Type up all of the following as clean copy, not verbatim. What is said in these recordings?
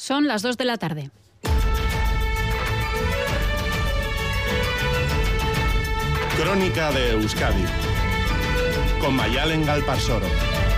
Son las 2 de la tarde. Crónica de Euskadi con Mayalen Galparsoro.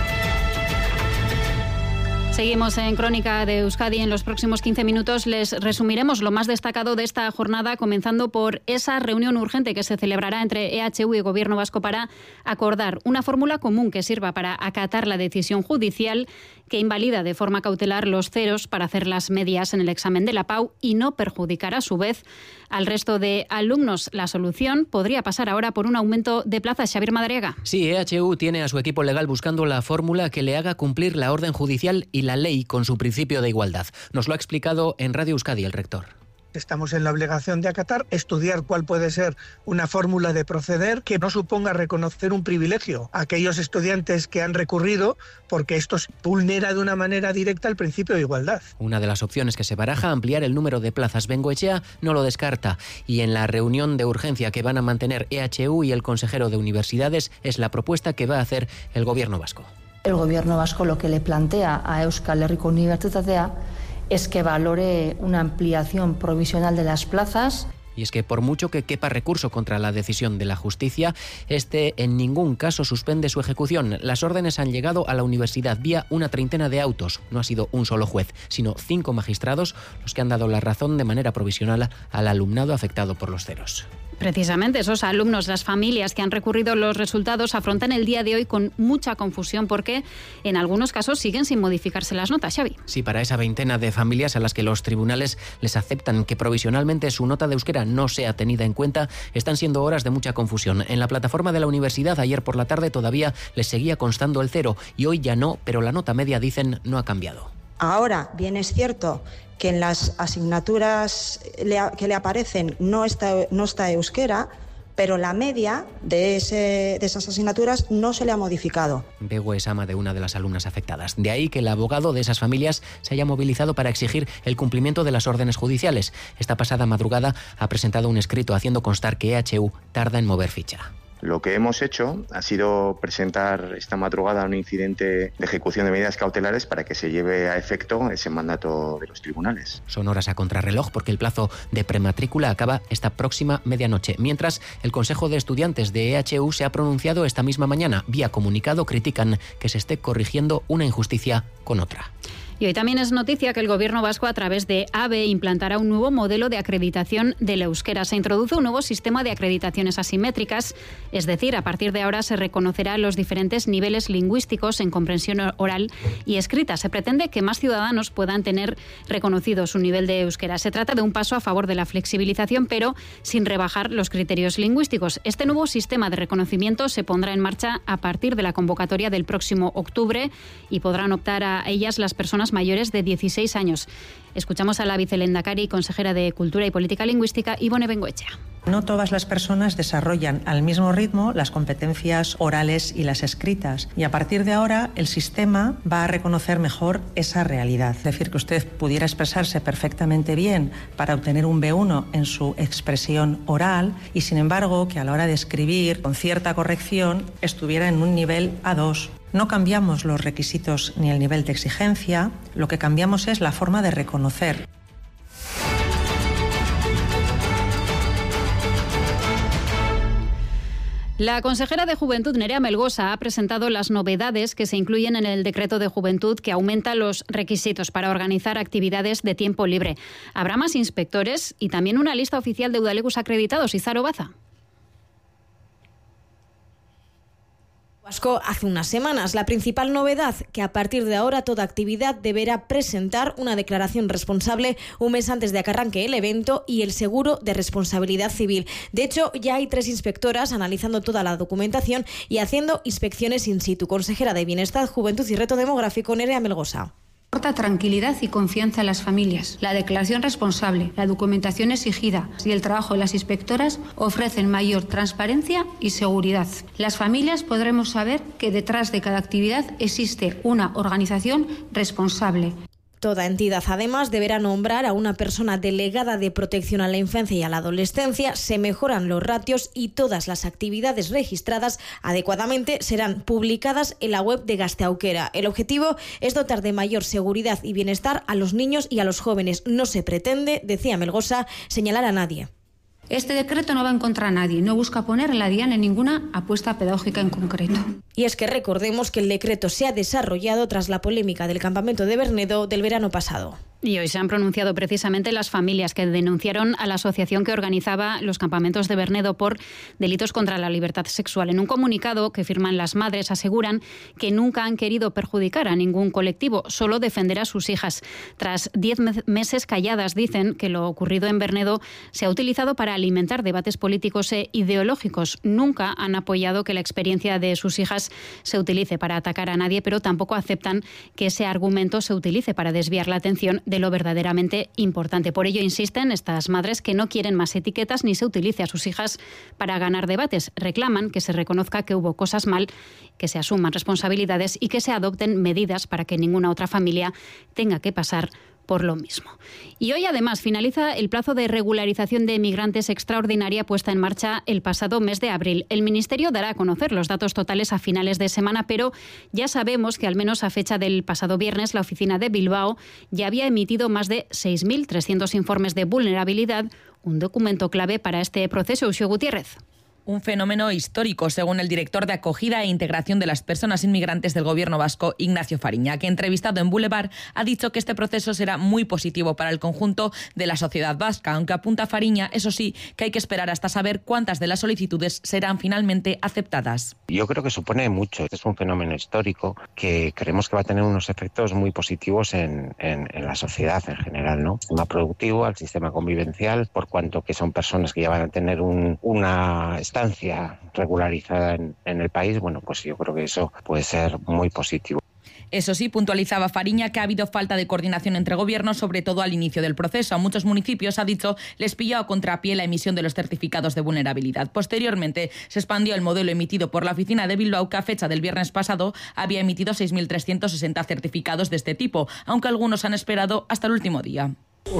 Seguimos en Crónica de Euskadi. En los próximos 15 minutos les resumiremos lo más destacado de esta jornada, comenzando por esa reunión urgente que se celebrará entre EHU y Gobierno vasco para acordar una fórmula común que sirva para acatar la decisión judicial que invalida de forma cautelar los ceros para hacer las medias en el examen de la PAU y no perjudicar a su vez al resto de alumnos. La solución podría pasar ahora por un aumento de plazas. Xavier Madariaga. Sí, EHU tiene a su equipo legal buscando la fórmula que le haga cumplir la orden judicial y la ley con su principio de igualdad. Nos lo ha explicado en Radio Euskadi el rector. Estamos en la obligación de acatar, estudiar cuál puede ser una fórmula de proceder que no suponga reconocer un privilegio a aquellos estudiantes que han recurrido, porque esto vulnera de una manera directa el principio de igualdad. Una de las opciones que se baraja, ampliar el número de plazas. Bengoechea no lo descarta, y en la reunión de urgencia que van a mantener EHU y el consejero de universidades es la propuesta que va a hacer el Gobierno vasco. El Gobierno vasco lo que le plantea a Euskal Herriko Unibertsitatea es que valore una ampliación provisional de las plazas. Y es que por mucho que quepa recurso contra la decisión de la justicia, este en ningún caso suspende su ejecución. Las órdenes han llegado a la universidad vía una treintena de autos. No ha sido un solo juez, sino 5 magistrados los que han dado la razón de manera provisional al alumnado afectado por los ceros. Precisamente esos alumnos, las familias que han recurrido los resultados, afrontan el día de hoy con mucha confusión porque en algunos casos siguen sin modificarse las notas. Xavi. Sí, para esa veintena de familias a las que los tribunales les aceptan que provisionalmente su nota de euskera no sea tenida en cuenta, están siendo horas de mucha confusión. En la plataforma de la universidad ayer por la tarde todavía les seguía constando el 0 y hoy ya no, pero la nota media, dicen, no ha cambiado. Ahora, bien es cierto que en las asignaturas que le aparecen no está euskera, pero la media de esas asignaturas no se le ha modificado. Bego es ama de una de las alumnas afectadas. De ahí que el abogado de esas familias se haya movilizado para exigir el cumplimiento de las órdenes judiciales. Esta pasada madrugada ha presentado un escrito haciendo constar que EHU tarda en mover ficha. Lo que hemos hecho ha sido presentar esta madrugada un incidente de ejecución de medidas cautelares para que se lleve a efecto ese mandato de los tribunales. Son horas a contrarreloj porque el plazo de prematrícula acaba esta próxima medianoche. Mientras, el Consejo de Estudiantes de EHU se ha pronunciado esta misma mañana. Vía comunicado critican que se esté corrigiendo una injusticia con otra. Y hoy también es noticia que el Gobierno vasco, a través de ABE, implantará un nuevo modelo de acreditación del euskera. Se introduce un nuevo sistema de acreditaciones asimétricas, es decir, a partir de ahora se reconocerá los diferentes niveles lingüísticos en comprensión oral y escrita. Se pretende que más ciudadanos puedan tener reconocido su nivel de euskera. Se trata de un paso a favor de la flexibilización, pero sin rebajar los criterios lingüísticos. Este nuevo sistema de reconocimiento se pondrá en marcha a partir de la convocatoria del próximo octubre y podrán optar a ellas las personas mayores de 16 años. Escuchamos a la vicelehendakari y consejera de Cultura y Política Lingüística, Ibone Bengoechea. No todas las personas desarrollan al mismo ritmo las competencias orales y las escritas, y a partir de ahora el sistema va a reconocer mejor esa realidad. Es decir, que usted pudiera expresarse perfectamente bien para obtener un B1 en su expresión oral y, sin embargo, que a la hora de escribir con cierta corrección estuviera en un nivel A2. No cambiamos los requisitos ni el nivel de exigencia, lo que cambiamos es la forma de reconocer. La consejera de Juventud, Nerea Melgosa, ha presentado las novedades que se incluyen en el decreto de Juventud que aumenta los requisitos para organizar actividades de tiempo libre. Habrá más inspectores y también una lista oficial de udalegus acreditados. Izaro Baza. Vasco hace unas semanas. La principal novedad, que a partir de ahora toda actividad deberá presentar una declaración responsable un mes antes de que arranque el evento y el seguro de responsabilidad civil. De hecho, ya hay 3 inspectoras analizando toda la documentación y haciendo inspecciones in situ. Consejera de Bienestar, Juventud y Reto Demográfico, Nerea Melgosa. Aporta tranquilidad y confianza a las familias. La declaración responsable, la documentación exigida y el trabajo de las inspectoras ofrecen mayor transparencia y seguridad. Las familias podremos saber que detrás de cada actividad existe una organización responsable. Toda entidad, además, deberá nombrar a una persona delegada de protección a la infancia y a la adolescencia, se mejoran los ratios y todas las actividades registradas adecuadamente serán publicadas en la web de Gazte-Aukera. El objetivo es dotar de mayor seguridad y bienestar a los niños y a los jóvenes. No se pretende, decía Melgosa, señalar a nadie. Este decreto no va en contra de nadie, no busca poner la diana en ninguna apuesta pedagógica en concreto. Y es que recordemos que el decreto se ha desarrollado tras la polémica del campamento de Bernedo del verano pasado. Y hoy se han pronunciado precisamente las familias que denunciaron a la asociación que organizaba los campamentos de Bernedo por delitos contra la libertad sexual. En un comunicado que firman las madres aseguran que nunca han querido perjudicar a ningún colectivo, solo defender a sus hijas. Tras 10 meses calladas, dicen que lo ocurrido en Bernedo se ha utilizado para alimentar debates políticos e ideológicos. Nunca han apoyado que la experiencia de sus hijas se utilice para atacar a nadie, pero tampoco aceptan que ese argumento se utilice para desviar la atención de lo verdaderamente importante. Por ello insisten estas madres que no quieren más etiquetas ni se utilice a sus hijas para ganar debates. Reclaman que se reconozca que hubo cosas mal, que se asuman responsabilidades y que se adopten medidas para que ninguna otra familia tenga que pasar por lo mismo. Y hoy además finaliza el plazo de regularización de migrantes extraordinaria puesta en marcha el pasado mes de abril. El Ministerio dará a conocer los datos totales a finales de semana, pero ya sabemos que al menos a fecha del pasado viernes la oficina de Bilbao ya había emitido más de 6.300 informes de vulnerabilidad, un documento clave para este proceso. Uxue Gutiérrez. Un fenómeno histórico, según el director de Acogida e Integración de las Personas Inmigrantes del Gobierno vasco, Ignacio Fariña, que entrevistado en Boulevard ha dicho que este proceso será muy positivo para el conjunto de la sociedad vasca, aunque apunta Fariña, eso sí, que hay que esperar hasta saber cuántas de las solicitudes serán finalmente aceptadas. Yo creo que supone mucho. Es un fenómeno histórico que creemos que va a tener unos efectos muy positivos en la sociedad en general, ¿no? Al sistema productivo, al sistema convivencial, por cuanto que son personas que ya van a tener una estancia regularizada en el país. Bueno, pues yo creo que eso puede ser muy positivo. Eso sí, puntualizaba Fariña que ha habido falta de coordinación entre gobiernos, sobre todo al inicio del proceso. A muchos municipios, ha dicho, les pilló a contrapié la emisión de los certificados de vulnerabilidad. Posteriormente, se expandió el modelo emitido por la oficina de Bilbao, que a fecha del viernes pasado había emitido 6.360 certificados de este tipo, aunque algunos han esperado hasta el último día.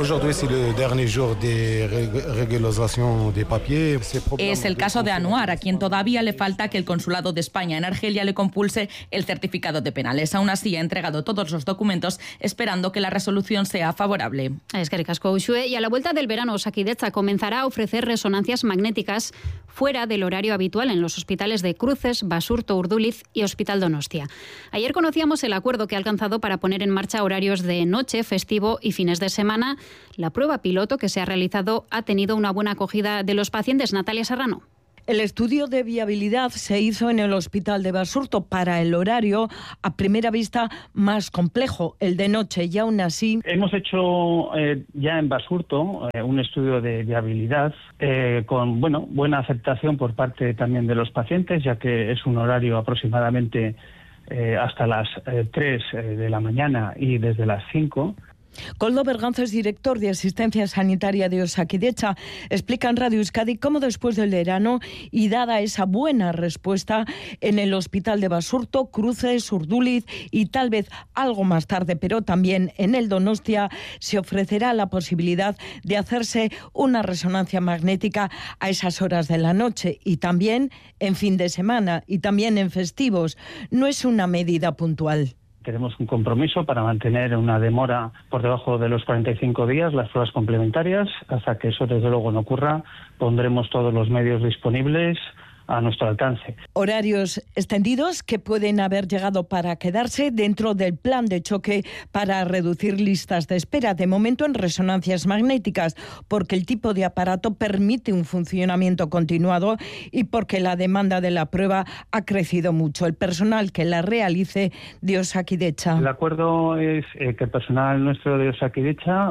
Es el caso de Anuar, a quien todavía le falta que el Consulado de España en Argelia le compulse el certificado de penales. Aún así, ha entregado todos los documentos esperando que la resolución sea favorable. Eskerrik asko, Uxue. Y a la vuelta del verano, Osakidetza comenzará a ofrecer resonancias magnéticas fuera del horario habitual en los hospitales de Cruces, Basurto, Urduliz y Hospital Donostia. Ayer conocíamos el acuerdo que ha alcanzado para poner en marcha horarios de noche, festivo y fines de semana. La prueba piloto que se ha realizado ha tenido una buena acogida de los pacientes. Natalia Serrano. El estudio de viabilidad se hizo en el Hospital de Basurto para el horario a primera vista más complejo, el de noche, y aún así... Hemos hecho ya en Basurto un estudio de viabilidad con buena aceptación por parte también de los pacientes, ya que es un horario aproximadamente hasta las 3 de la mañana y desde las 5. Koldo Berganza es director de Asistencia Sanitaria de Osakidetza. Explica en Radio Euskadi cómo después del verano y dada esa buena respuesta en el Hospital de Basurto, Cruces, Urduliz y tal vez algo más tarde, pero también en el Donostia, se ofrecerá la posibilidad de hacerse una resonancia magnética a esas horas de la noche y también en fin de semana y también en festivos. No es una medida puntual. Tenemos un compromiso para mantener una demora por debajo de los 45 días, las pruebas complementarias. Hasta que eso desde luego no ocurra, pondremos todos los medios disponibles a nuestro alcance. Horarios extendidos que pueden haber llegado para quedarse dentro del plan de choque para reducir listas de espera, de momento en resonancias magnéticas, porque el tipo de aparato permite un funcionamiento continuado y porque la demanda de la prueba ha crecido mucho. El personal que la realice de Osakidetza. El acuerdo es que el personal nuestro de Osakidetza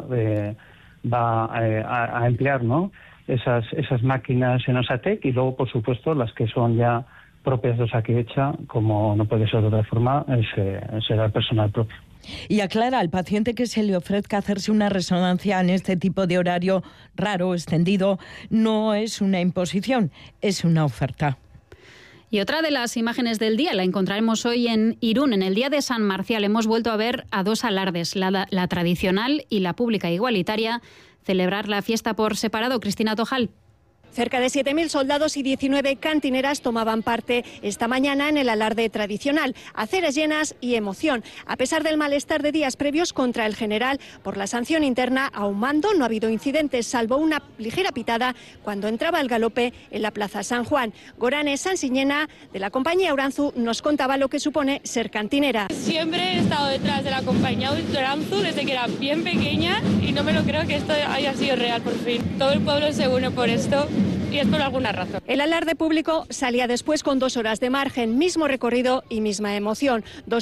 va a emplear, ¿no?, esas máquinas en Osatec y luego, por supuesto, las que son ya propias de Osakidetza, como no puede ser de otra forma, será el personal propio. Y aclara al paciente que se le ofrezca hacerse una resonancia en este tipo de horario raro, extendido, no es una imposición, es una oferta. Y otra de las imágenes del día la encontraremos hoy en Irún. En el Día de San Marcial hemos vuelto a ver a dos alardes, la tradicional y la pública igualitaria, celebrar la fiesta por separado. Cristina Tojal. Cerca de 7.000 soldados y 19 cantineras tomaban parte esta mañana en el alarde tradicional. Aceras llenas y emoción. A pesar del malestar de días previos contra el general por la sanción interna a un mando, no ha habido incidentes, salvo una ligera pitada cuando entraba el galope en la Plaza San Juan. Gorane Sansiñena, de la compañía Uranzu, nos contaba lo que supone ser cantinera. Siempre he estado detrás de la compañía Uranzu desde que era bien pequeña y no me lo creo que esto haya sido real por fin. Todo el pueblo se une por esto. Y es por alguna razón. El alarde público salía después con 2 horas de margen, mismo recorrido y misma emoción.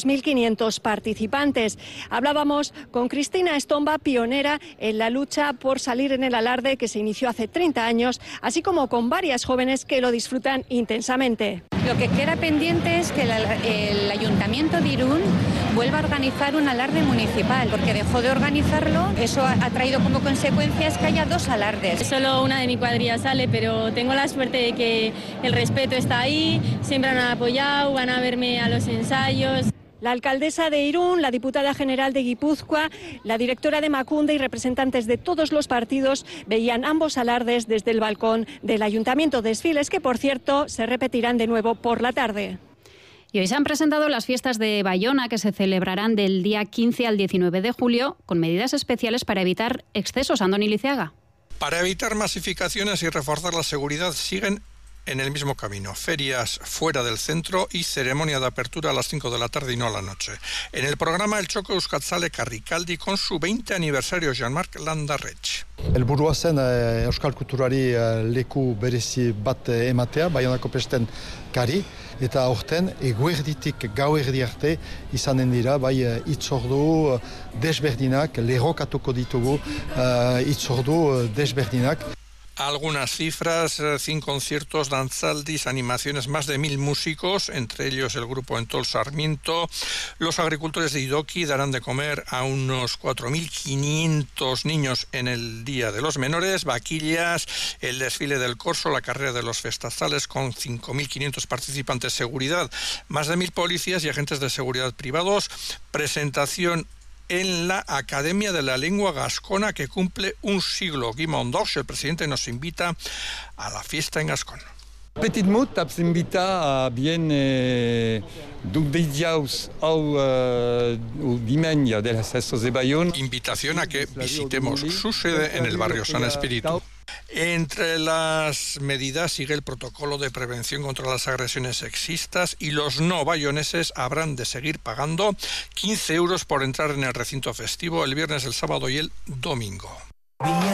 2.500 participantes. Hablábamos con Cristina Estomba, pionera en la lucha por salir en el alarde que se inició hace 30 años, así como con varias jóvenes que lo disfrutan intensamente. Lo que queda pendiente es que el Ayuntamiento de Irún vuelva a organizar un alarde municipal, porque dejó de organizarlo. Eso ha traído como consecuencias que haya 2 alardes. Solo una de mi cuadrilla sale, pero tengo la suerte de que el respeto está ahí, siempre han apoyado, van a verme a los ensayos. La alcaldesa de Irún, la diputada general de Guipúzcoa, la directora de Macunde y representantes de todos los partidos veían ambos alardes desde el balcón del ayuntamiento. Desfiles que, por cierto, se repetirán de nuevo por la tarde. Y hoy se han presentado las fiestas de Bayona, que se celebrarán del día 15 al 19 de julio, con medidas especiales para evitar excesos. Andoni Liceaga. Para evitar masificaciones y reforzar la seguridad siguen en el mismo camino. Ferias fuera del centro y ceremonia de apertura a las 5 de la tarde y no a la noche. En el programa El Txoko Euskaltzale Karrikaldi con su 20 aniversario Jean-Marc Landarretx. Helburua zen euskal kulturari leku berezi bat ematea, Baionako pesten kari, eta aurten eguerditik gauerdi arte izanen dira, bai hitzordu desberdinak, lerrokatuko ditugu hitzordu desberdinak. Algunas cifras: 5 conciertos, dantzaldis, animaciones, más de 1.000 músicos, entre ellos el grupo Entol Sarmiento. Los agricultores de Idoki darán de comer a unos 4.500 niños en el Día de los Menores. Vaquillas, el desfile del Corso, la carrera de los festazales con 5.500 participantes. Seguridad, más de 1.000 policías y agentes de seguridad privados. Presentación en la Academia de la Lengua Gascona, que cumple un siglo. Guimond Dox, el presidente, nos invita a la fiesta en Gascón. Petit mot taps invita a bien dugdeiaus au dimenya de las festas de Bayona. Invitación a que visitemos su sede en el barrio San Espíritu. Entre las medidas sigue el protocolo de prevención contra las agresiones sexistas y los no bayoneses habrán de seguir pagando 15 euros por entrar en el recinto festivo el viernes, el sábado y el domingo.